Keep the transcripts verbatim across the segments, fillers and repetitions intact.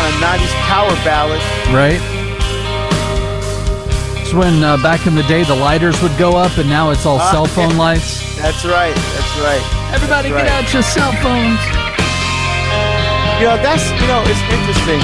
uh, nineties power ballad. Right. It's when uh, back in the day the lighters would go up, and now it's all uh, cell phone lights. That's right. That's right. Everybody that's get right. out your cell phones. You know, that's, you know, it's interesting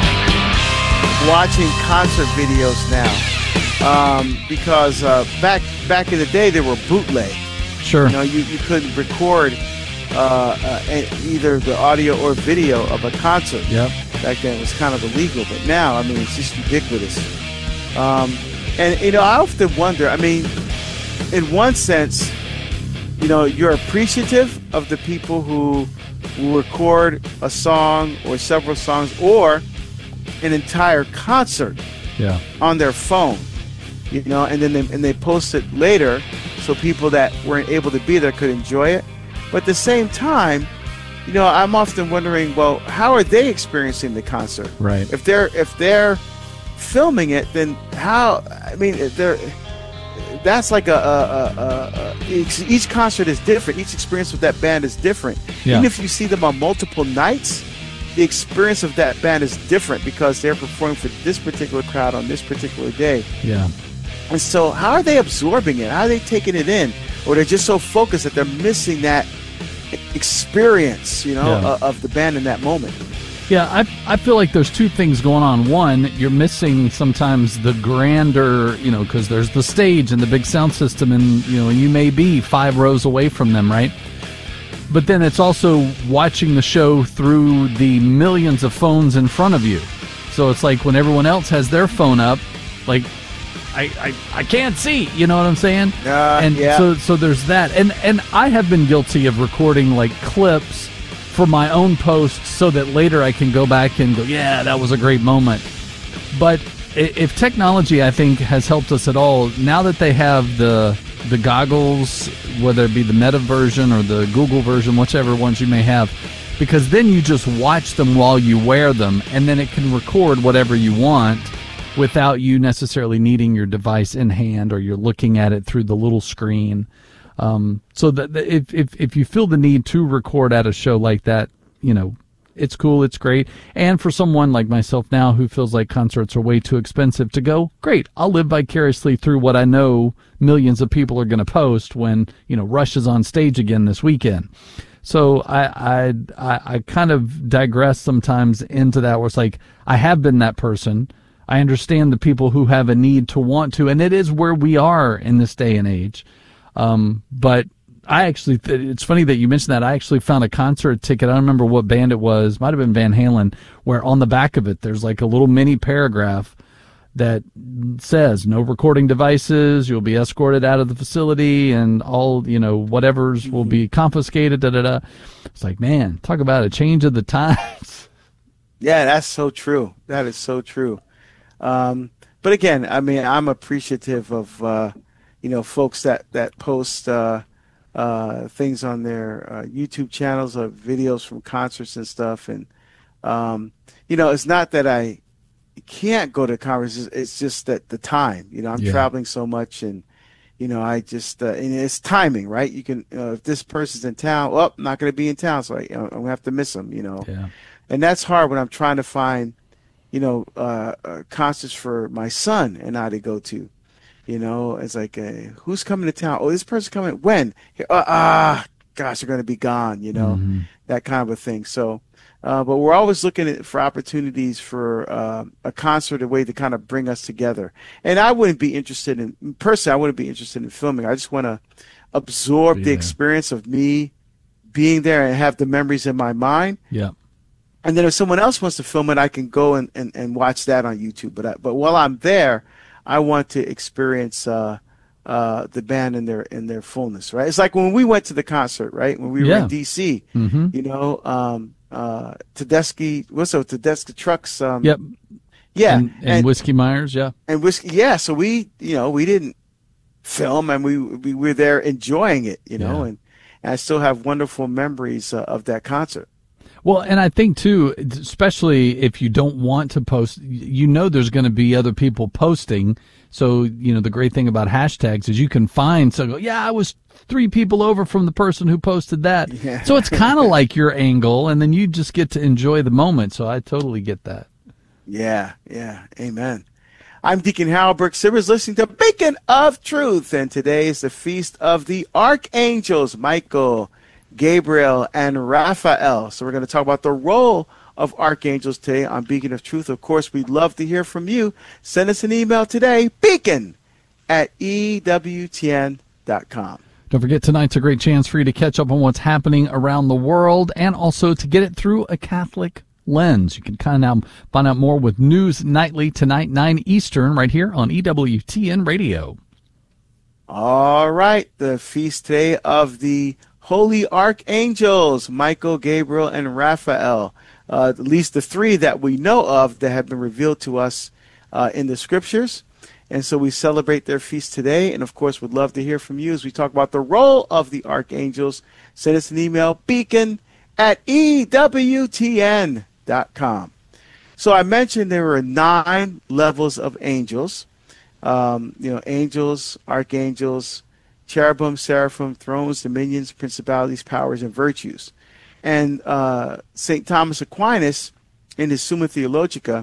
watching concert videos now. Um, because uh, back back in the day, there were bootleg. Sure. You know, you, you couldn't record uh, uh, either the audio or video of a concert. Yep. Back then, it was kind of illegal. But now, I mean, it's just ubiquitous. Um, and, you know, I often wonder, I mean, in one sense, you know, you're appreciative of the people who will record a song or several songs or an entire concert yeah. on their phone. You know, and then they, and they post it later so people that weren't able to be there could enjoy it. But at the same time, you know, I'm often wondering, well, how are they experiencing the concert? Right. If they're if they're filming it, then how? I mean, they're that's like a, a, a, a each, each concert is different. Each experience with that band is different. Yeah. Even if you see them on multiple nights, the experience of that band is different because they're performing for this particular crowd on this particular day. Yeah. And so how are they absorbing it? How are they taking it in? Or they're just so focused that they're missing that experience, you know, yeah. of, of the band in that moment. Yeah, I I feel like there's two things going on. One, you're missing sometimes the grander, you know, because there's the stage and the big sound system, and, you know, you may be five rows away from them, right? But then it's also watching the show through the millions of phones in front of you. So it's like when everyone else has their phone up, like, I, I, I can't see, you know what I'm saying? Uh, and yeah. so so there's that. And and I have been guilty of recording like clips for my own posts so that later I can go back and go, yeah, that was a great moment. But if technology, I think, has helped us at all, now that they have the the goggles, whether it be the Meta version or the Google version, whichever ones you may have, because then you just watch them while you wear them, and then it can record whatever you want without you necessarily needing your device in hand or you're looking at it through the little screen. Um, so that if, if if you feel the need to record at a show like that, you know, it's cool, it's great. And for someone like myself now who feels like concerts are way too expensive to go, great. I'll live vicariously through what I know millions of people are going to post when, you know, Rush is on stage again this weekend. So I, I I I kind of digress sometimes into that where it's like I have been that person. I understand the people who have a need to want to, and it is where we are in this day and age. Um, but I actually, it's funny that you mentioned that. I actually found a concert ticket. I don't remember what band it was. Might have been Van Halen, where on the back of it, there's like a little mini paragraph that says no recording devices. You'll be escorted out of the facility and all, you know, whatever's will be confiscated. Da, da, da. It's like, man, talk about a change of the times. Yeah, that's so true. That is so true. Um, but again, I mean, I'm appreciative of, uh, you know, folks that, that post, uh, uh, things on their, uh, YouTube channels of videos from concerts and stuff. And, um, you know, it's not that I can't go to conferences. It's just that the time, you know, I'm Yeah. traveling so much and, you know, I just, uh, and it's timing, right? You can, uh, if this person's in town, well, I'm not going to be in town. So I, you know, I'm going to have to miss them, you know, Yeah. and that's hard when I'm trying to find, you know, uh, uh, concerts for my son and I to go to. You know, it's like, uh, who's coming to town? Oh, this person's coming. When? Uh, ah, gosh, they're going to be gone, you know, Mm-hmm. that kind of a thing. So, uh, but we're always looking at, for opportunities for uh, a concert, a way to kind of bring us together. And I wouldn't be interested in, personally, I wouldn't be interested in filming. I just want to absorb Be the there. experience of me being there and have the memories in my mind. Yeah. And then if someone else wants to film it, I can go and, and, and watch that on YouTube. But I, but while I'm there, I want to experience uh, uh, the band in their in their fullness, right? It's like when we went to the concert, right? When we were Yeah. in D C, Mm-hmm. you know, um, uh, Tedeschi, what's up, Tedeschi Trucks? Um, Yep. Yeah, And, and Whiskey Myers, yeah. and whiskey, yeah. So we, you know, we didn't film, and we we were there enjoying it, you know, Yeah. and, and I still have wonderful memories uh, of that concert. Well, and I think too, especially if you don't want to post, you know, there's going to be other people posting. So, you know, the great thing about hashtags is you can find, so yeah, I was three people over from the person who posted that. Yeah. So it's kind of like your angle, and then you just get to enjoy the moment. So I totally get that. Yeah, yeah. Amen. I'm Deacon Harold Burke Sivers, listening to Beacon of Truth, and today is the Feast of the Archangels, Michael, Gabriel, and Raphael. So we're going to talk about the role of archangels today on Beacon of Truth. Of course, we'd love to hear from you. Send us an email today, beacon at E W T N dot com. Don't forget, tonight's a great chance for you to catch up on what's happening around the world and also to get it through a Catholic lens. You can kind of find out more with News Nightly tonight, nine Eastern, right here on E W T N Radio. All right, the feast today of the Holy Archangels, Michael, Gabriel, and Raphael. Uh, at least the three that we know of that have been revealed to us uh, in the Scriptures. And so we celebrate their feast today. And, of course, would love to hear from you as we talk about the role of the archangels. Send us an email, beacon at E W T N dot com. So I mentioned there were nine levels of angels. Um, you know, angels, archangels, cherubim, seraphim, thrones, dominions, principalities, powers, and virtues. And uh, Saint Thomas Aquinas, in his Summa Theologica,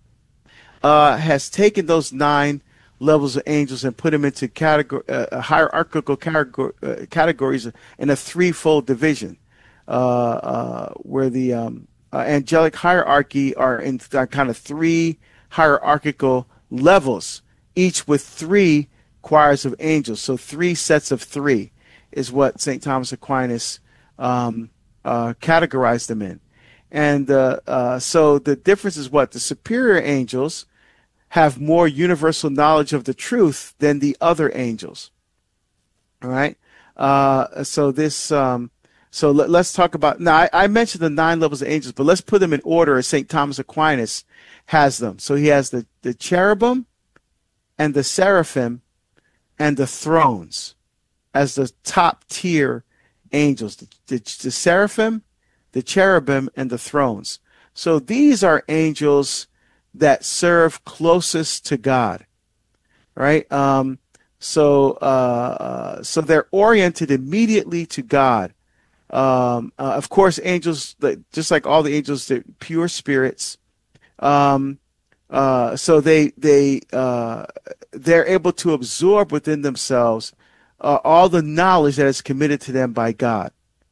uh, has taken those nine levels of angels and put them into category, uh, hierarchical category, uh, categories in a threefold division, uh, uh, where the um, uh, angelic hierarchy are in th- kind of three hierarchical levels, each with three choirs of angels. So three sets of three is what Saint Thomas Aquinas um, uh, categorized them in. And uh, uh, so the difference is what? The superior angels have more universal knowledge of the truth than the other angels. All right? Uh, so this, um, so let, let's talk about, now I, I mentioned the nine levels of angels, but let's put them in order as Saint Thomas Aquinas has them. So he has the, the cherubim and the seraphim and the thrones as the top tier angels, the, the, the seraphim, the cherubim, and the thrones. So these are angels that serve closest to God, right? Um, so, uh, uh, so they're oriented immediately to God. Um, uh, of course, angels, just like all the angels, they're pure spirits. Um, uh, so they they uh, they're able to absorb within themselves uh, all the knowledge that is committed to them by God.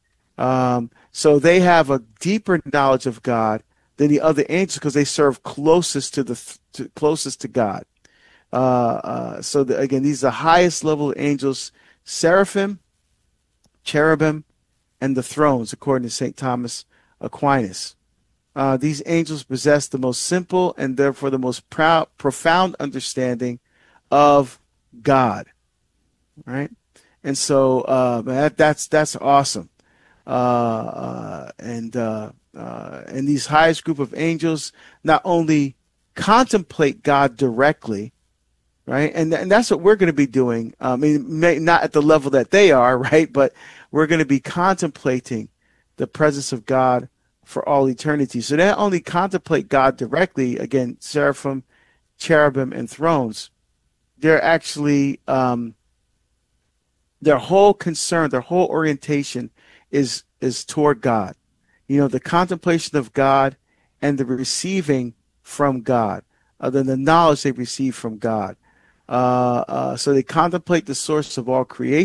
Um, so they have a deeper knowledge of God than the other angels because they serve closest to the to, closest to God. Uh, uh, so the, again, these are the highest level of angels: seraphim, cherubim, and the thrones, according to Saint Thomas Aquinas. Uh, these angels possess the most simple and therefore the most proud, profound understanding of God. Right, and so uh, that, that's that's awesome. Uh, uh, and uh, uh, and these highest group of angels not only contemplate God directly, right, and and that's what we're going to be doing. I mean, may, not at the level that they are, right, but we're going to be contemplating the presence of God for all eternity. So they not only contemplate God directly, again, seraphim, cherubim, and thrones, they're actually um, their whole concern, their whole orientation is is toward God. You know, the contemplation of God and the receiving from God, uh, then the knowledge they receive from God. Uh, uh, so they contemplate the source of all creation.